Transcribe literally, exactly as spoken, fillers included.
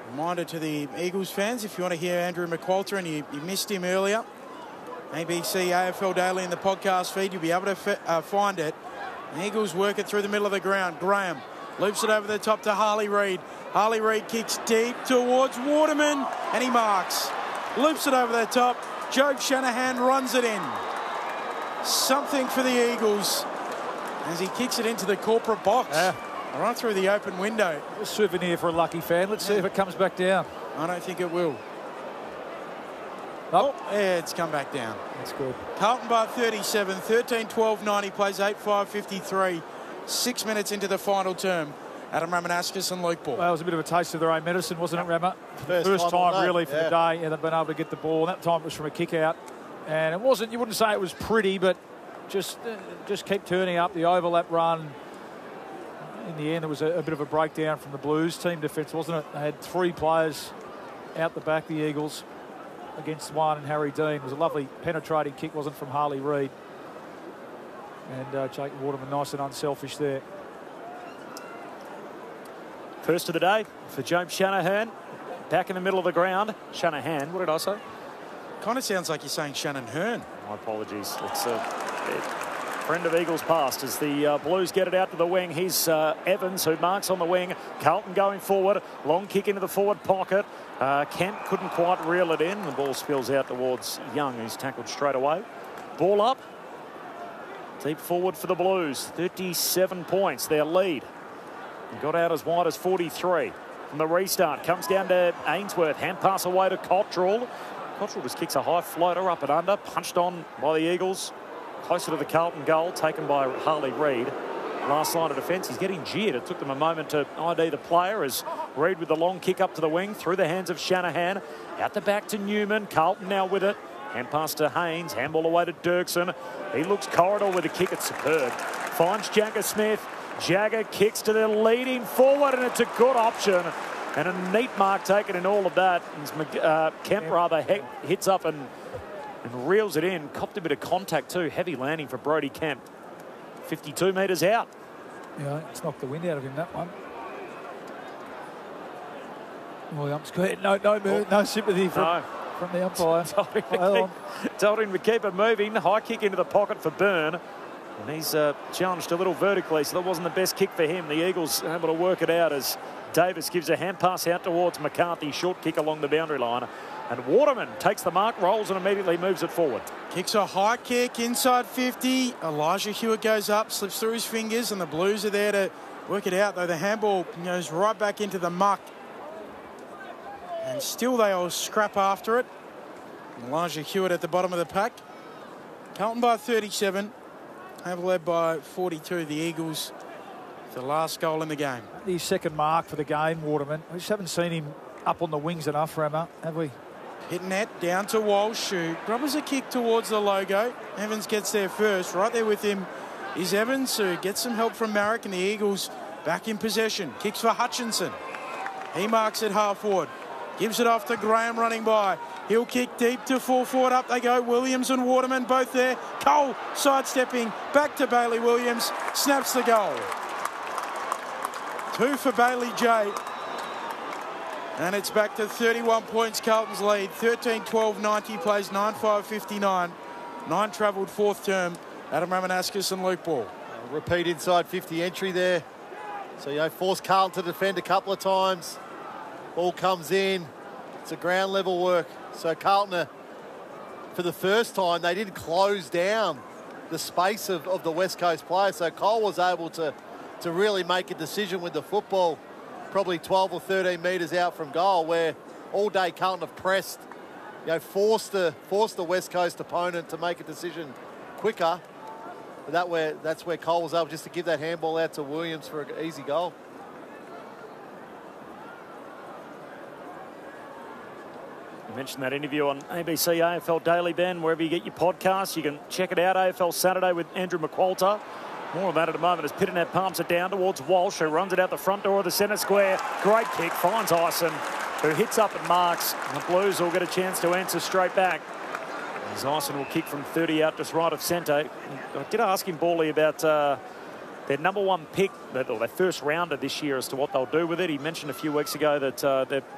Reminder to the Eagles fans, if you want to hear Andrew McQualter and you, you missed him earlier, A B C A F L Daily in the podcast feed, you'll be able to uh, find it. The Eagles work it through the middle of the ground. Graham loops it over the top to Harley Reid. Harley Reid kicks deep towards Waterman, and he marks. Loops it over the top. Jobe Shanahan runs it in. Something for the Eagles as he kicks it into the corporate box. Yeah. Right through the open window. A souvenir for a lucky fan. Let's see if it comes back down. I don't think it will. Oh, yeah, it's come back down. That's good. Carlton by thirty-seven, thirteen twelve ninety, plays eight five fifty-three. Six minutes into the final term. Adam Ramanauskas and Luke Ball. Well, it was a bit of a taste of their own medicine, wasn't it, Rama? First, First time, time really day. for yeah. the day, and they've been able to get the ball. And that time it was from a kick out. And it wasn't, you wouldn't say it was pretty, but just, uh, just keep turning up. The overlap run. In the end, there was a, a bit of a breakdown from the Blues team defence, wasn't it? They had three players out the back, the Eagles, against one, and Harry Dean. It was a lovely penetrating kick, wasn't from Harley Reid. And uh, Jake Waterman, nice and unselfish there. First of the day for Jobe Shanahan. Back in the middle of the ground. Shanahan, what did I say? Kind of sounds like you're saying Shannon Hearn. My apologies. It's a friend of Eagles past as the uh, Blues get it out to the wing. Here's uh, Evans, who marks on the wing. Carlton going forward. Long kick into the forward pocket. Uh, Kemp couldn't quite reel it in. The ball spills out towards Young, who's tackled straight away. Ball up. Deep forward for the Blues. thirty-seven points, their lead. Got out as wide as forty-three. From the restart, comes down to Ainsworth. Hand pass away to Cottrell. Cottrell just kicks a high floater up and under. Punched on by the Eagles. Closer to the Carlton goal, taken by Harley Reid. Last line of defence, he's getting jeered. It took them a moment to I D the player as Reid with the long kick up to the wing. Through the hands of Shanahan. Out the back to Newman. Carlton now with it. Hand pass to Haynes. Handball away to Dirksen. He looks corridor with a kick. It's superb. Finds Jagger Smith. Jagger kicks to the leading forward, and it's a good option. And a neat mark taken in all of that. Uh, Kemp rather hits up and, and reels it in. Copped a bit of contact too. Heavy landing for Brodie Kemp. fifty-two metres out. Yeah, it's knocked the wind out of him, that one. Well, the ump's good. No, no, no, no sympathy from, no. from the umpire. told, him Well, keep, told him to keep it moving. High kick into the pocket for Byrne. And he's uh, challenged a little vertically, so that wasn't the best kick for him. The Eagles able to work it out as Davis gives a hand pass out towards McCarthy. Short kick along the boundary line. And Waterman takes the mark, rolls and immediately moves it forward. Kicks a high kick inside fifty. Elijah Hewitt goes up, slips through his fingers, and the Blues are there to work it out, though the handball goes right back into the muck. And still they all scrap after it. Elijah Hewitt at the bottom of the pack. Carlton by thirty-seven. Have led by forty-two, the Eagles, the last goal in the game. His second mark for the game, Waterman. We just haven't seen him up on the wings enough, Rama, have we? Hit net, down to Walsh, who grubbers a kick towards the logo. Evans gets there first. Right there with him is Evans, who gets some help from Marek, and the Eagles back in possession. Kicks for Hutchinson. He marks it half forward. Gives it off to Graham running by. He'll kick deep to full forward. Up they go. Williams and Waterman both there. Cole sidestepping. Back to Bailey Williams. Snaps the goal. Two for Bailey J. And it's back to thirty-one points, Carlton's lead. thirteen twelve ninety, plays nine five fifty-nine. Nine travelled fourth term. Adam Ramanauskas and Luke Ball. Uh, repeat inside fifty entry there. So, you know, force Carlton to defend a couple of times. Ball comes in. It's a ground level work. So Carlton, uh, for the first time, they didn't close down the space of, of the West Coast players. So Cole was able to, to really make a decision with the football, probably twelve or thirteen metres out from goal, where all day Carlton have pressed, you know, forced the, forced the West Coast opponent to make a decision quicker. But that where, that's where Cole was able just to give that handball out to Williams for an easy goal. You mentioned that interview on A B C A F L Daily, Ben. Wherever you get your podcasts, you can check it out. A F L Saturday with Andrew McQualter. More of that at the moment as Pitternet palms it down towards Walsh, who runs it out the front door of the centre square. Great kick, finds Ison, who hits up and marks. And the Blues will get a chance to answer straight back. As Ison will kick from thirty out just right of centre. I did ask him, Bally, about uh, their number one pick, or their first rounder this year, as to what they'll do with it. He mentioned a few weeks ago that uh, they're